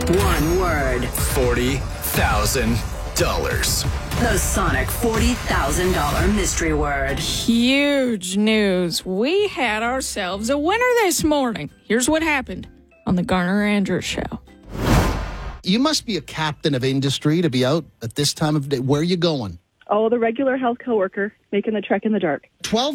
One word. $40,000. The Sonic $40,000 mystery word. Huge news. We had ourselves a winner this morning. Here's what happened on the Garner Andrews Show. You must be a captain of industry to be out at this time of day. Where are you going? Oh, the regular health coworker making the trek in the dark.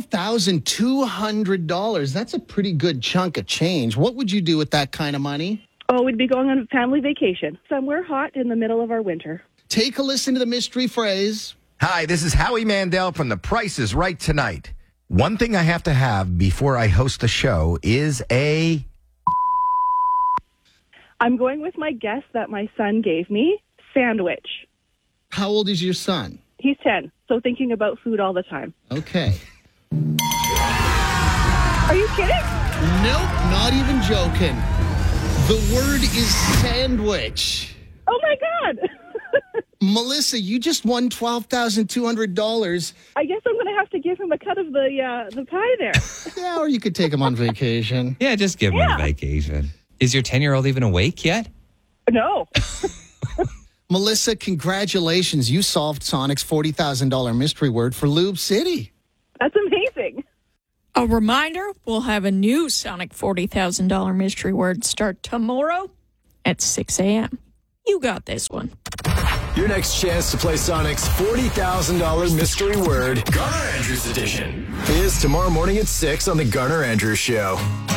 $12,200. That's a pretty good chunk of change. What would you do with that kind of money? Oh, we'd be going on a family vacation somewhere hot in the middle of our winter. Take a listen to the mystery phrase. Hi, this is Howie Mandel from The Price is Right tonight. One thing I have to have before I host a show is a... I'm going with my guess that my son gave me, sandwich. How old is your son? He's 10, so thinking about food all the time. Okay. Are you kidding? Nope, not even joking. The word is sandwich. Oh, my God. Melissa, you just won $12,200. I guess I'm going to have to give him a cut of the pie there. Yeah, or you could take him on vacation. Yeah, just give him a vacation. Is your 10-year-old even awake yet? No. Melissa, congratulations. You solved Sonic's $40,000 mystery word for Lube City. That's amazing. A reminder, we'll have a new Sonic $40,000 mystery word start tomorrow at 6 a.m. You got this one. Your next chance to play Sonic's $40,000 mystery word, Garner Andrews Edition, is tomorrow morning at 6 on The Garner Andrews Show.